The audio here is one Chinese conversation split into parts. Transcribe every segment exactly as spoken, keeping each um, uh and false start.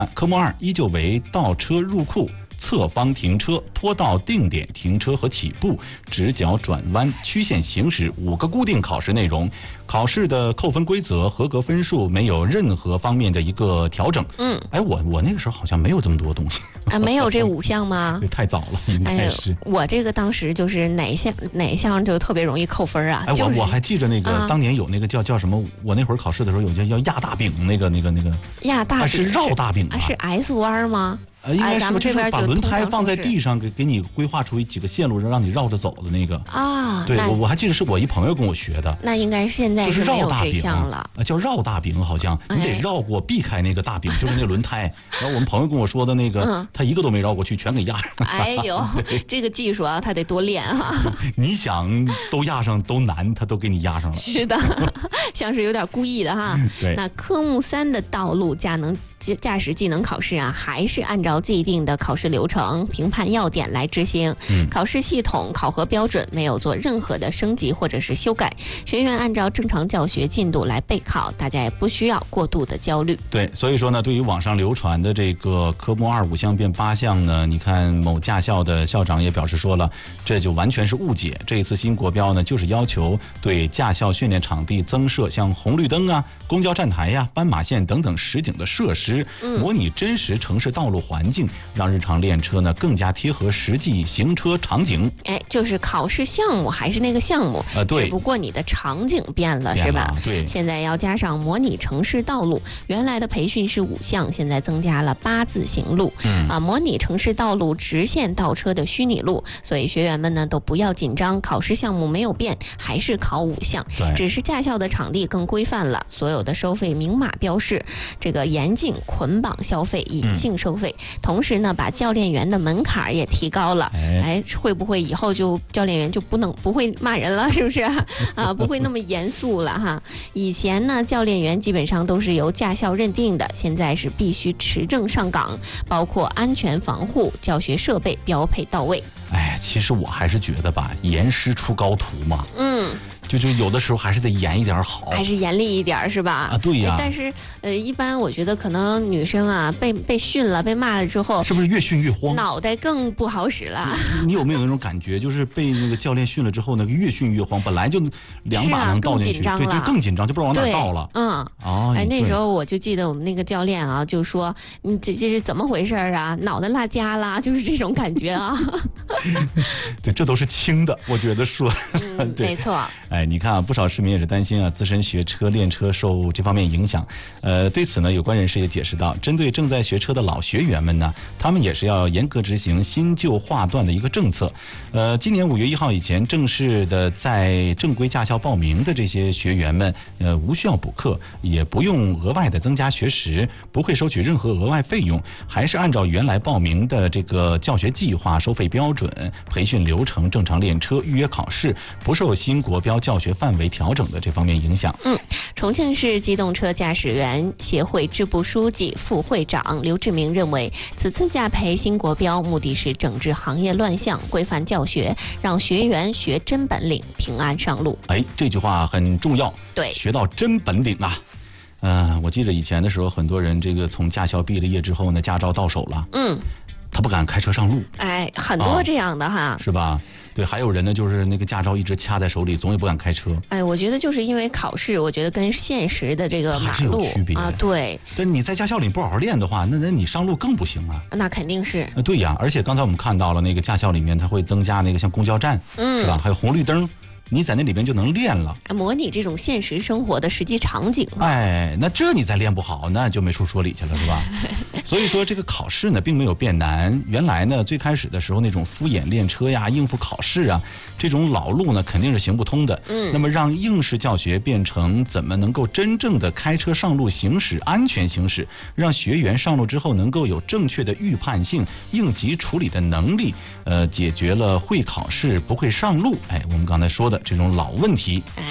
科目二依旧为倒车入库、侧方停车、坡道定点停车和起步、直角转弯、曲线行驶五个固定考试内容。考试的扣分规则、合格分数没有任何方面的一个调整。嗯，哎，我我那个时候好像没有这么多东西啊，没有这五项吗？ 对，太早了，应该是。 哎、我这个当时就是哪项哪项就特别容易扣分啊。 哎， 就是、 我我还记着那个、啊、当年有那个叫叫什么，我那会儿考试的时候有叫叫压大饼，那个那个那个压大饼、 啊、是绕大饼啊，是 S 弯吗？ 呃，应该是、 哎、 就是把轮胎放在地上，给给你规划出几个线路，让你绕着走的那个啊。 对，我我还记得是我一朋友跟我学的。 那应该现在就是绕大饼了， 啊，叫绕大饼，好像你得绕过、避开那个大饼，就是那个轮胎。然后我们朋友跟我说的那个，嗯、他一个都没绕过去，全给压上。 哎呦，这个技术啊，他得多练啊。 你想都压上都难，他都给你压上了。 是的，像是有点故意的哈。 对。 那科目三的道路驾能驾驶技能考试啊，还是按照既定的考试流程、评判要点来执行。嗯，考试系统、考核标准没有做任何的升级或者是修改，学员按照正常教学进度来备考，大家也不需要过度的焦虑。 对，所以说呢，对于网上流传的这个科目二五项变八项呢，你看某驾校的校长也表示说了，这就完全是误解。这一次新国标呢，就是要求对驾校训练场地增设像红绿灯啊、公交站台呀、斑马线等等实景的设施，模拟真实城市道路环境，让日常练车呢更加贴合实际行车场景。 哎，就是考试项目还是那个项目， 呃，对， 只不过你的场景变了， 变了是吧？ 对， 现在要加上模拟城市道路，原来的培训是五项，现在增加了八字形路。嗯啊，模拟城市道路直线倒车的虚拟路，所以学员们呢都不要紧张，考试项目没有变，还是考五项，只是驾校的场地更规范了，所有的收费明码标示，这个严禁捆绑消费、隐性收费。嗯、同时呢，把教练员的门槛也提高了。哎，哎会不会以后就教练员就不能不会骂人了？是不是啊？不会那么严肃了哈。以前呢，教练员基本上都是由驾校认定的，现在是必须持证上岗，包括安全防护、教学设备标配到位。 哎，其实我还是觉得吧，严师出高徒嘛。 嗯。 就就有的时候还是得严一点好， 还是严厉一点是吧？ 啊，对呀。 但是呃，一般我觉得可能女生啊，被被训了、被骂了之后， 是不是越训越慌？ 脑袋更不好使了。 你, 你有没有那种感觉，就是被那个教练训了之后呢，越训越慌？本来就两把能倒进去， 啊、 对，就更紧张，就不知道往哪倒了。 嗯， 哦， 哎，那时候我就记得我们那个教练啊，就说你这这是怎么回事啊？脑袋落痂啦，就是这种感觉啊。 对，这都是轻的，我觉得说。 嗯，没错。 哎，你看啊，不少市民也是担心啊，自身学车练车受这方面影响。呃，对此呢，有关人士也解释到，针对正在学车的老学员们呢，他们也是要严格执行新旧划断的一个政策。呃，今年五月一号以前正式的在正规驾校报名的这些学员们，呃，无需要补课，也不用额外的增加学时，不会收取任何额外费用，还是按照原来报名的这个教学计划、收费标准、培训流程正常练车、预约考试，不受新国标教学范围调整的这方面影响。 嗯，重庆市机动车驾驶员协会支部书记、副会长刘志明认为，此次驾培新国标目的是整治行业乱象，规范教学，让学员学真本领，平安上路。 哎，这句话很重要， 对， 学到真本领啊。呃，我记得以前的时候，很多人这个从驾校毕了业之后呢，驾照到手了， 嗯， 他不敢开车上路。 哎，很多这样的哈， 啊、是吧？对，还有人呢，就是那个驾照一直掐在手里，总也不敢开车。 哎，我觉得就是因为考试，我觉得跟现实的这个马路还是有区别啊，对。 但你在驾校里不好好练的话，那那你上路更不行啊。 那肯定是。 对呀，而且刚才我们看到了那个驾校里面，它会增加那个像公交站，嗯，是吧？还有红绿灯。你在那里边就能练了， 模拟这种现实生活的实际场景。 哎，那这你再练不好，那就没处说理去了，是吧？所以说这个考试呢，并没有变难。原来呢，最开始的时候那种敷衍练车呀、应付考试啊，这种老路呢，肯定是行不通的。嗯，那么让应试教学变成怎么能够真正的开车上路行驶、安全行驶，让学员上路之后能够有正确的预判性、应急处理的能力，呃，解决了会考试不会上路。哎，我们刚才说的这种老问题。 哎，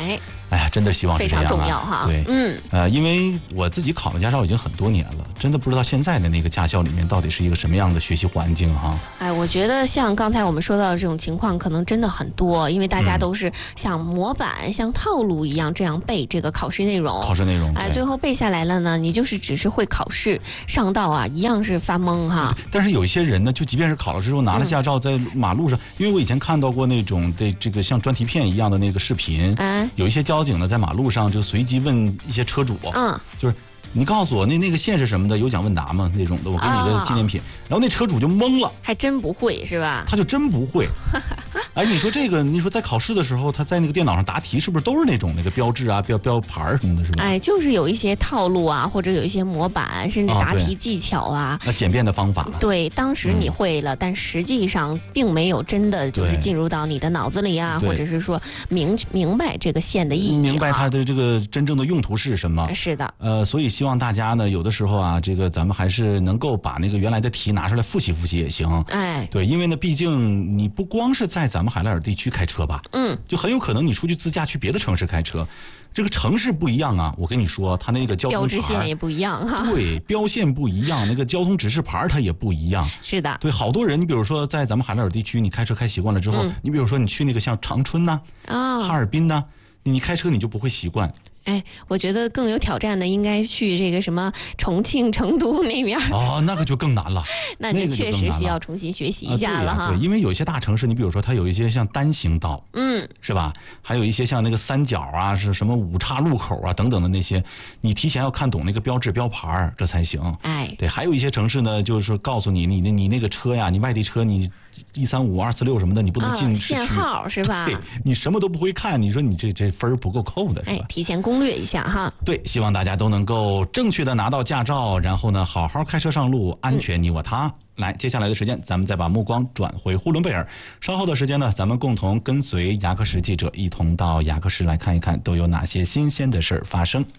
哎呀，真的希望是这样、啊、 非常重要哈。 对， 嗯， 呃，因为我自己考了驾照已经很多年了，真的不知道现在的那个驾校里面到底是一个什么样的学习环境哈。 哎，我觉得像刚才我们说到的这种情况，可能真的很多，因为大家都是像模板、嗯、像套路一样这样背这个考试内容。 考试内容， 哎，最后背下来了呢，你就是只是会考试，上道啊一样是发懵哈。 但是有一些人呢，就即便是考了之后拿了驾照，在马路上，嗯、因为我以前看到过那种的这个像专题片一样的那个视频， 哎， 有一些交警呢在马路上就随机问一些车主， 嗯， 就是你告诉我那那个线是什么的，有奖问答吗？那种的，我给你个纪念品。哦、然后那车主就懵了， 还真不会是吧？ 他就真不会。哎，你说这个，你说在考试的时候，他在那个电脑上答题，是不是都是那种那个标志啊、标标牌什么的，是吧？ 哎，就是有一些套路啊，或者有一些模板，甚至答题技巧啊， 那、哦、简便的方法。 对，当时你会了，嗯、但实际上并没有真的就是进入到你的脑子里啊，或者是说明明白这个线的意义、啊， 明白它的这个真正的用途是什么。 是的， 呃，所以希望大家呢，有的时候啊，这个咱们还是能够把那个原来的题拿出来复习复习也行。 哎， 对，因为呢，毕竟你不光是在咱们海拉尔地区开车吧， 嗯， 就很有可能你出去自驾去别的城市开车，这个城市不一样啊。我跟你说，它那个交通标志线也不一样哈。 对，标线不一样，那个交通指示牌它也不一样。 是的， 对，好多人，你比如说在咱们海拉尔地区，你开车开习惯了之后，嗯、你比如说你去那个像长春呐、啊、哦、哈尔滨呐、啊，你开车你就不会习惯。 哎，我觉得更有挑战的应该去这个什么重庆、成都那边哦，那个就更难了。 那你确实需要重新学习一下了哈。 啊、对, 对，因为有一些大城市，你比如说它有一些像单行道， 嗯， 是吧？还有一些像那个三角啊，是什么五岔路口啊等等的那些，你提前要看懂那个标志标牌这才行。 哎， 对，还有一些城市呢，就是告诉你，你那你那个车呀，你外地车你。一三五二四六什么的，你不能进市区、 哦、限号是吧？ 对，你什么都不会看，你说你这这分不够扣的是吧？ 哎，提前攻略一下哈。 对，希望大家都能够正确的拿到驾照，然后呢，好好开车上路，安全你我他。嗯、来，接下来的时间，咱们再把目光转回呼伦贝尔。稍后的时间呢，咱们共同跟随雅克什记者一同到雅克什来看一看，都有哪些新鲜的事儿发生。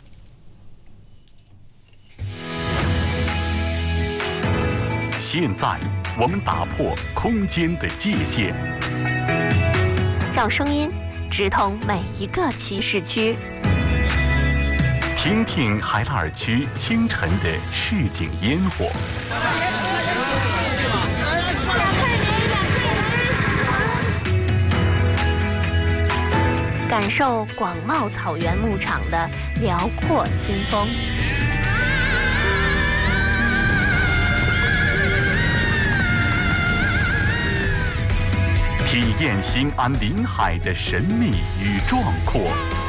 现在我们打破空间的界限， 让声音直通每一个骑士区， 听听海拉尔区清晨的市井烟火， 感受广袤草原牧场的辽阔新风。 体验新安临海的神秘与壮阔，